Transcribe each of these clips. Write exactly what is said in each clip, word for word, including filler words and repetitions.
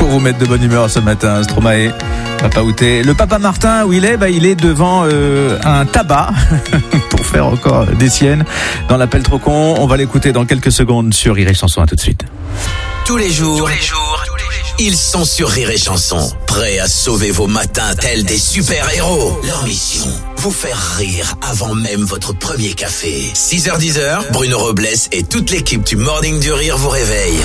pour vous mettre de bonne humeur ce matin. Stromae, Papa Outé. Le Papa Martin, où il est, bah, il est devant euh, un tabac pour faire encore des siennes dans l'appel trop con. On va l'écouter dans quelques secondes sur Rire et Chanson. À tout de suite. Tous les jours, tous les jours, ils sont sur Rire et Chanson, prêts à sauver vos matins tels des super-héros. Leur mission, vous faire rire avant même votre premier café. six heures dix, Bruno Robles et toute l'équipe du Morning du Rire vous réveillent.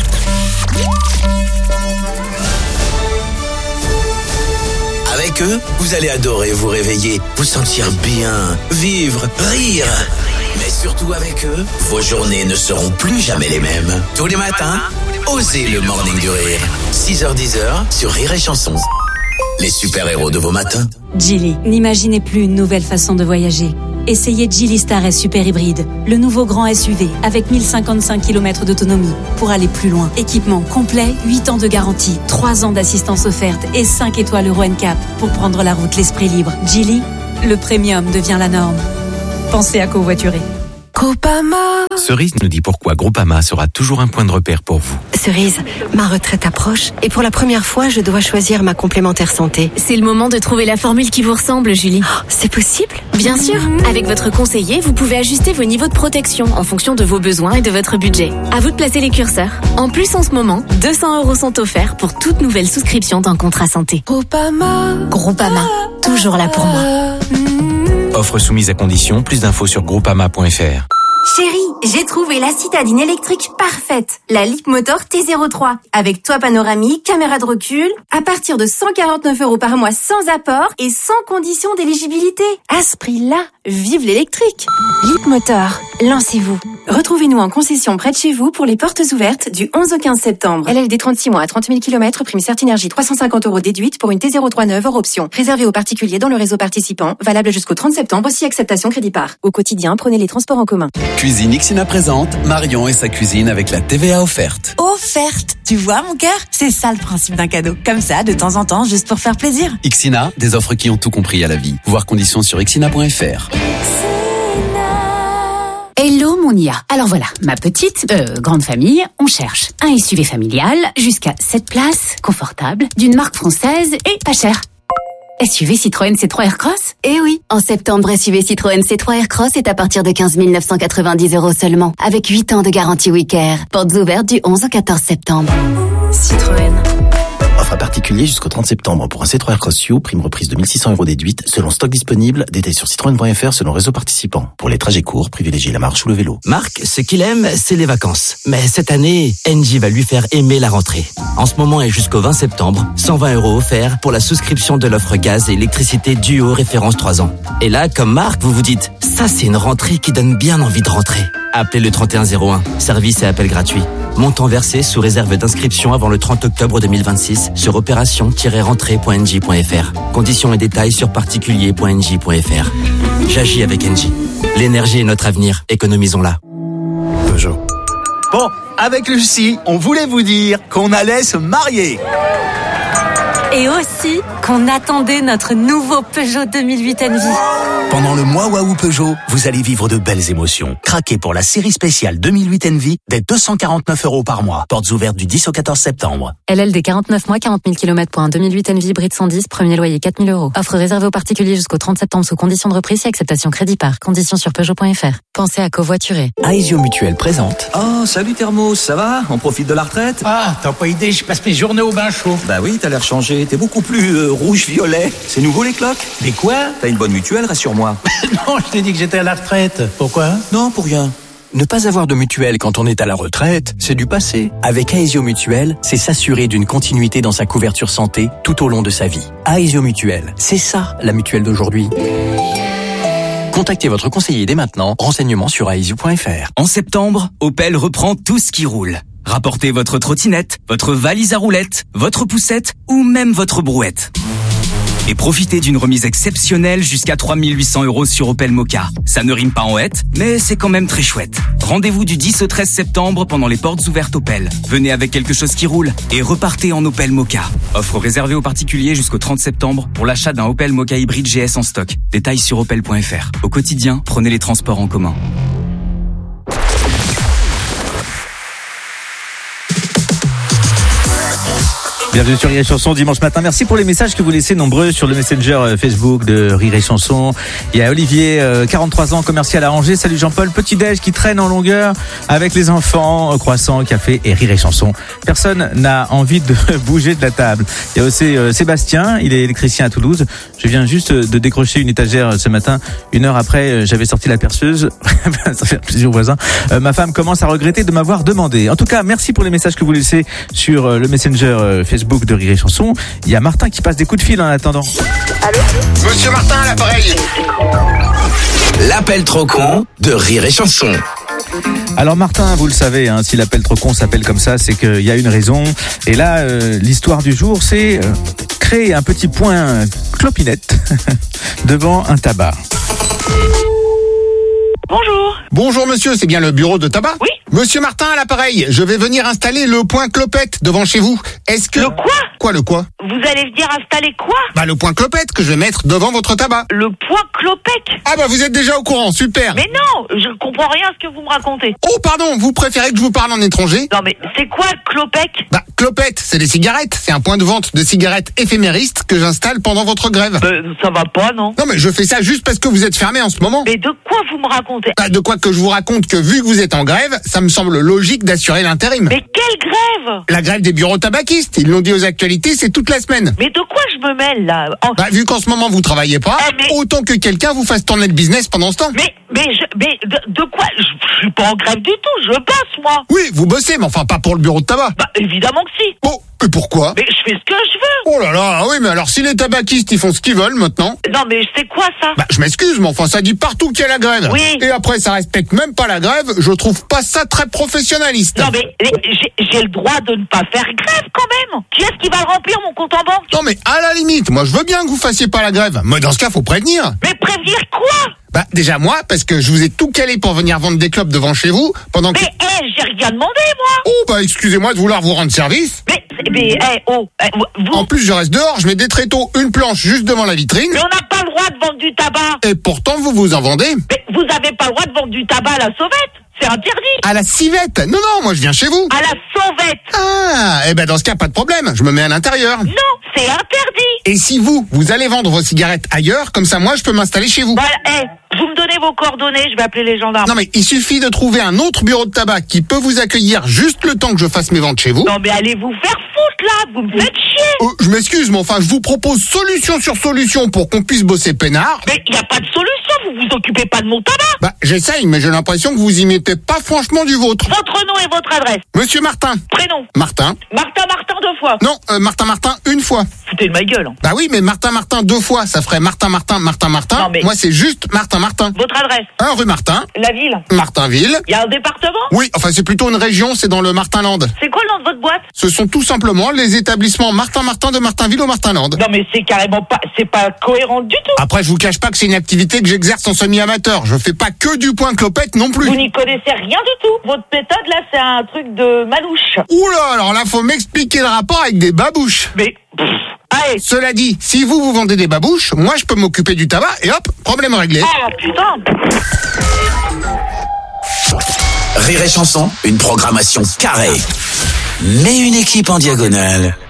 Avec eux, vous allez adorer vous réveiller, vous sentir bien, vivre, rire. Mais surtout avec eux, vos journées ne seront plus jamais les mêmes. Tous les matins, osez le Morning du Rire. six heures dix sur Rire et Chanson. Les super-héros de vos matins. Geely, n'imaginez plus une nouvelle façon de voyager. Essayez Geely Star S Super Hybride, le nouveau grand S U V avec mille cinquante-cinq kilomètres d'autonomie pour aller plus loin. Équipement complet, huit ans de garantie, trois ans d'assistance offerte et cinq étoiles Euro N C A P pour prendre la route l'esprit libre. Geely, le premium devient la norme. Pensez à covoiturer. Groupama. Cerise nous dit pourquoi Groupama sera toujours un point de repère pour vous. Cerise, ma retraite approche et pour la première fois, je dois choisir ma complémentaire santé. C'est le moment de trouver la formule qui vous ressemble, Julie. Oh, c'est possible ? Bien sûr. Avec votre conseiller, vous pouvez ajuster vos niveaux de protection en fonction de vos besoins et de votre budget. À vous de placer les curseurs. En plus, en ce moment, deux cents euros sont offerts pour toute nouvelle souscription d'un contrat santé. Groupama. Groupama, toujours là pour moi. Offre soumise à condition, plus d'infos sur groupama point f r. Chérie, j'ai trouvé la citadine électrique parfaite, la Leapmotor T zéro trois, avec toit panoramique, caméra de recul, à partir de cent quarante-neuf euros par mois sans apport et sans condition d'éligibilité. À ce prix-là, vive l'électrique. Leapmotor, lancez-vous. Retrouvez-nous en concession près de chez vous pour les portes ouvertes du onze au quinze septembre. L L D trente-six mois à trente mille kilomètres, prime Certinergie trois cent cinquante euros déduite pour une T zéro trois neuve hors option. Réservé aux particuliers dans le réseau participant, valable jusqu'au trente septembre, aussi acceptation crédit par. Au quotidien, prenez les transports en commun. Cuisine Ixina présente Marion et sa cuisine avec la T V A offerte. Offerte, tu vois mon cœur, c'est ça le principe d'un cadeau. Comme ça, de temps en temps, juste pour faire plaisir. Ixina, des offres qui ont tout compris à la vie. Voir conditions sur ixina point f r. Hello mon I A. Alors voilà, ma petite, euh, grande famille, on cherche un S U V familial jusqu'à sept places, confortable, d'une marque française et pas cher. S U V Citroën C trois Aircross ? Eh oui, en septembre, S U V Citroën C trois Aircross est à partir de quinze mille neuf cent quatre-vingt-dix euros seulement, avec huit ans de garantie Wicker. Portes ouvertes du onze au quatorze septembre. Citroën. Offre à particulier jusqu'au trente septembre pour un C trois Aircross U, prime reprise de mille six cents euros déduite, selon stock disponible, détail sur citroën point f r selon réseau participant. Pour les trajets courts, privilégiez la marche ou le vélo. Marc, ce qu'il aime, c'est les vacances. Mais cette année, Engie va lui faire aimer la rentrée. En ce moment et jusqu'au vingt septembre, cent vingt euros offerts pour la souscription de l'offre gaz et électricité Duo référence trois ans. Et là, comme Marc, vous vous dites, ça c'est une rentrée qui donne bien envie de rentrer. Appelez le trente et un zéro un, service et appel gratuit. Montant versé sous réserve d'inscription avant le trente octobre deux mille vingt-six sur opération tiret rentrée point engie point f r. Conditions et détails sur particulier point engie point f r. J'agis avec Engie. L'énergie est notre avenir, économisons-la. Peugeot. Bon, avec Lucie, on voulait vous dire qu'on allait se marier. Et aussi qu'on attendait notre nouveau Peugeot deux mille huit Envy. Pendant le mois Waouh Peugeot, vous allez vivre de belles émotions. Craquez pour la série spéciale deux mille huit Envy dès deux cent quarante-neuf euros par mois. Portes ouvertes du dix au quatorze septembre. L L D quarante-neuf mois, quarante mille kilomètres pour un deux mille huit Envy hybride cent dix, premier loyer quatre mille euros. Offre réservée aux particuliers jusqu'au trente septembre sous condition de reprise et acceptation crédit par. Conditions sur Peugeot point f r. Pensez à covoiturer. Aesio Mutuel présente. Oh, salut Thermos, ça va ? On profite de la retraite ? Ah, t'as pas idée, je passe mes journées au bain chaud. Bah oui, t'as l'air changé, t'es beaucoup plus euh, rouge-violet. C'est nouveau les cloques ? Mais quoi ? T'as une bonne mutuelle, rassure-moi. Non, je t'ai dit que j'étais à la retraite. Pourquoi ? Non, pour rien. Ne pas avoir de mutuelle quand on est à la retraite, c'est du passé. Avec Aesio Mutuel, c'est s'assurer d'une continuité dans sa couverture santé tout au long de sa vie. Aesio Mutuel, c'est ça la mutuelle d'aujourd'hui. Contactez votre conseiller dès maintenant. Renseignements sur aesio point f r. En septembre, Opel reprend tout ce qui roule. Rapportez votre trottinette, votre valise à roulettes, votre poussette ou même votre brouette. Et profitez d'une remise exceptionnelle jusqu'à trois mille huit cents euros sur Opel Mokka. Ça ne rime pas en hête, mais c'est quand même très chouette. Rendez-vous du dix au treize septembre pendant les portes ouvertes Opel. Venez avec quelque chose qui roule et repartez en Opel Mokka. Offre réservée aux particuliers jusqu'au trente septembre pour l'achat d'un Opel Mokka hybride G S en stock. Détails sur opel point f r. Au quotidien, prenez les transports en commun. Bienvenue sur Rire et Chanson dimanche matin. Merci pour les messages que vous laissez nombreux sur le Messenger Facebook de Rire et Chanson. Il y a Olivier, quarante-trois ans, commercial à Angers. Salut Jean-Paul, petit-déj qui traîne en longueur avec les enfants, croissant, café et Rire et Chanson. Personne n'a envie de bouger de la table. Il y a aussi Sébastien, il est électricien à Toulouse. Je viens juste de décrocher une étagère ce matin. Une heure après, j'avais sorti la perceuse. Ça fait plaisir aux voisins. Euh, ma femme commence à regretter de m'avoir demandé. En tout cas, merci pour les messages que vous laissez sur le Messenger Facebook de Rire et Chanson. Il y a Martin qui passe des coups de fil en attendant. Allô ? Monsieur Martin à l'appareil. L'appel trop con de Rire et Chanson. Alors Martin, vous le savez, hein, si l'appel trop con s'appelle comme ça, c'est qu'il y a une raison. Et là, euh, l'histoire du jour, c'est euh, créer un petit point clopinette devant un tabac. Bonjour. Bonjour monsieur, c'est bien le bureau de tabac ? Oui. Monsieur Martin à l'appareil, je vais venir installer le point clopette devant chez vous. Est-ce que... Le quoi ? Quoi le quoi ? Vous allez venir installer quoi ? Bah le point clopette que je vais mettre devant votre tabac. Le point clopette ? Ah bah vous êtes déjà au courant, super. Mais non, je comprends rien à ce que vous me racontez. Oh pardon, vous préférez que je vous parle en étranger ? Non mais c'est quoi clopette ? Bah clopette, c'est des cigarettes. C'est un point de vente de cigarettes éphéméristes que j'installe pendant votre grève. Euh, ça va pas, non ? Non mais je fais ça juste parce que vous êtes fermé en ce moment. Mais de quoi vous me racontez ? Bah de quoi que je vous raconte que vu que vous êtes en grève, ça me semble logique d'assurer l'intérim. Mais quelle grève ? La grève des bureaux tabaquistes, ils l'ont dit aux actualités, c'est toute la semaine. Mais de quoi je me mêle là ? En... Bah vu qu'en ce moment vous travaillez pas, eh, mais... autant que quelqu'un vous fasse tourner le business pendant ce temps. Mais mais je mais de, de quoi ? Je, je suis pas en grève du tout, je bosse moi. Oui, vous bossez, mais enfin pas pour le bureau de tabac. Bah évidemment que si. Oh, et pourquoi ? Mais je fais ce que je veux. Oh là là, oui, mais alors si les tabaquistes ils font ce qu'ils veulent maintenant. Non mais c'est quoi ça ? Bah je m'excuse, mais enfin ça dit partout qu'il y a la grève. Oui. Et après ça respecte même pas la grève, je trouve pas ça très professionnaliste. Non mais j'ai, j'ai le droit de ne pas faire grève quand même. Qui est-ce qui va le remplir mon compte en banque ? Non mais à la limite, moi je veux bien que vous fassiez pas la grève, mais dans ce cas faut prévenir. Mais prévenir quoi ? Bah déjà moi, parce que je vous ai tout calé pour venir vendre des clopes devant chez vous, pendant que... Mais hé, hey, j'ai rien demandé moi. Oh bah excusez-moi de vouloir vous rendre service. Mais, mais hé, hey, oh, hey, vous... En plus je reste dehors, je mets des tréteaux, une planche juste devant la vitrine. Mais on n'a pas le droit de vendre du tabac. Et pourtant vous vous en vendez. Mais vous avez pas le droit de vendre du tabac à la sauvette. C'est interdit. À la civette ? Non, non, moi je viens chez vous. À la sauvette. Ah, eh ben dans ce cas, pas de problème, je me mets à l'intérieur. Non, c'est interdit. Et si vous, vous allez vendre vos cigarettes ailleurs, comme ça moi je peux m'installer chez vous. Voilà, hé, hey, vous me donnez vos coordonnées, je vais appeler les gendarmes. Non mais il suffit de trouver un autre bureau de tabac qui peut vous accueillir juste le temps que je fasse mes ventes chez vous. Non mais allez vous faire foutre là, vous me faites chier. Euh, je m'excuse, mais enfin je vous propose solution sur solution pour qu'on puisse bosser peinard. Mais il y a pas de solution, vous vous occupez pas de mon tabac. Bah j'essaye, mais j'ai l'impression que vous y mettez pas franchement du vôtre. Votre nom et votre adresse. Monsieur Martin. Prénom. Martin. Martin Martin deux fois. Non, euh, Martin Martin une fois. Foutez de ma gueule. Hein. Bah oui, mais Martin Martin deux fois, ça ferait Martin Martin Martin Martin. Non, mais... Moi c'est juste Martin Martin. Votre adresse. un rue Martin. La ville. Martinville. Il y a un département ? Oui, enfin c'est plutôt une région, c'est dans le Martinland. C'est quoi le nom de votre boîte ? Ce sont tout simplement les établissements Martin Martin de Martinville au Martinland. Non mais c'est carrément pas, c'est pas cohérent du tout. Après je vous cache pas que c'est une activité que j'exerce en semi-amateur. Je fais pas que du point clopette non plus. Vous n'y connaissez rien du tout. Votre méthode là c'est un truc de manouche. Oula, alors là faut m'expliquer le rapport avec des babouches. Mais... Pff. Allez. Cela dit, si vous vous vendez des babouches, moi je peux m'occuper du tabac et hop, problème réglé. Ah putain. Rire et Chanson, une programmation carrée, mais une équipe en diagonale.